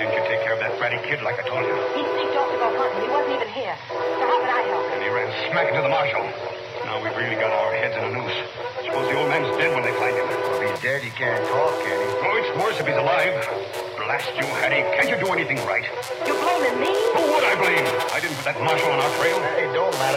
didn't you take care of that bratty kid like I told you? He sneaked off to go hunting. He wasn't even here. So how could I help him? And he ran smack into the marshal. Now we've really got our heads in a noose. Suppose the old man's dead when they find him. If he's dead, he can't talk, can he? Oh, it's worse if he's alive. Blast you, Hattie. Can't you do anything right? You're blaming me? Who would I blame? I didn't put that marshal on our trail. It don't matter.